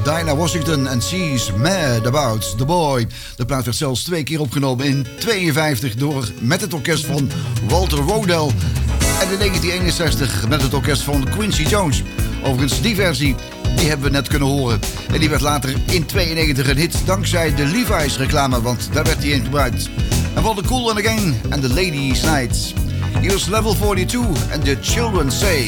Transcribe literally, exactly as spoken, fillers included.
Dinah Washington en She's Mad About the Boy. De plaat werd zelfs twee keer opgenomen in tweeënvijftig door, met het orkest van Walter Rodell. En in negentien eenenzestig met het orkest van Quincy Jones. Overigens, die versie die hebben we net kunnen horen. En die werd later in tweeënnegentig een hit dankzij de Levi's reclame, want daar werd die in gebruikt. En wat de Cool and the Gang en The Ladies Night. Hier is Level forty-two en The Children Say.